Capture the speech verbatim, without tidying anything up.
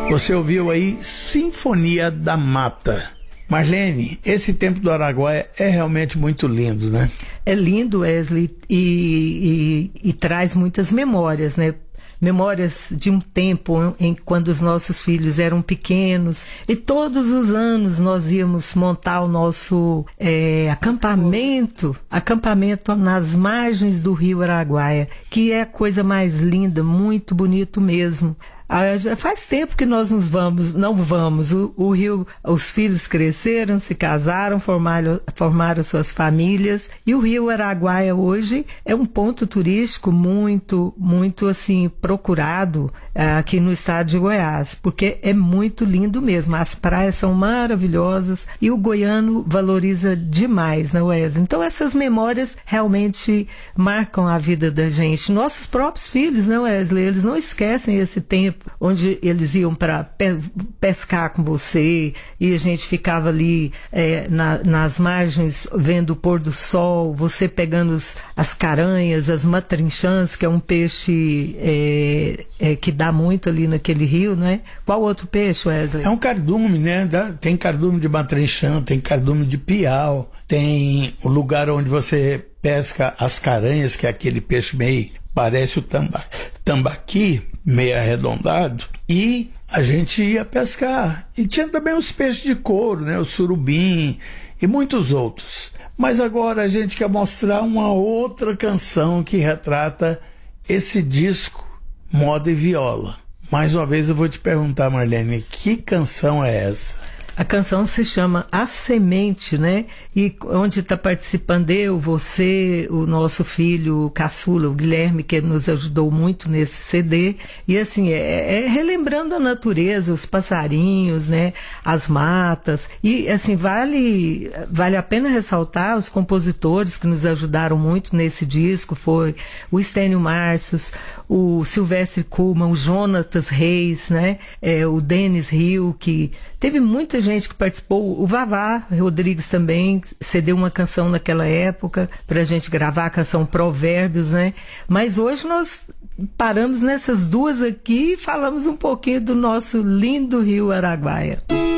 Você ouviu aí Sinfonia da Mata. Marlene, esse tempo do Araguaia é realmente muito lindo, né? É lindo, Wesley, e, e, e traz muitas memórias, né? Memórias de um tempo em quando os nossos filhos eram pequenos e todos os anos nós íamos montar o nosso é, acampamento, acampamento nas margens do rio Araguaia, que é a coisa mais linda, muito bonito mesmo. Ah, já faz tempo que nós nos vamos, não vamos. O, o rio, os filhos cresceram, se casaram, formaram, formaram suas famílias, e o rio Araguaia hoje é um ponto turístico muito, muito assim procurado ah, aqui no estado de Goiás, porque é muito lindo mesmo. As praias são maravilhosas e o goiano valoriza demais, né, Wesley? Então essas memórias realmente marcam a vida da gente. Nossos próprios filhos, né, Wesley? Eles não esquecem esse tempo onde eles iam para pe- pescar com você e a gente ficava ali é, na, nas margens vendo o pôr do sol, você pegando os, as caranhas, as matrinchãs, que é um peixe é, é, que dá muito ali naquele rio, né? Qual outro peixe, Wesley? É um cardume, né? Tem cardume de matrinchã, tem cardume de piau, tem o lugar onde você pesca as caranhas, que é aquele peixe meio parece o tamba, tambaqui, meio arredondado, e a gente ia pescar. E tinha também os peixes de couro, né? O surubim e muitos outros. Mas agora a gente quer mostrar uma outra canção que retrata esse disco Moda e Viola. Mais uma vez eu vou te perguntar, Marlene, que canção é essa? A canção se chama A Semente, né? E onde está participando eu, você, o nosso filho o caçula, o Guilherme, que nos ajudou muito nesse C D. E assim, é, é relembrando a natureza, os passarinhos, né? As matas. E assim, vale, vale a pena ressaltar os compositores que nos ajudaram muito nesse disco. Foi o Estênio Marcius, o Silvestre Kuhlmann, o Jonatas Reis, né? É, o Denis Rio, que teve muita gente que participou, o Vavá Rodrigues também cedeu uma canção naquela época pra gente gravar a canção Provérbios, né? Mas hoje nós paramos nessas duas aqui e falamos um pouquinho do nosso lindo rio Araguaia.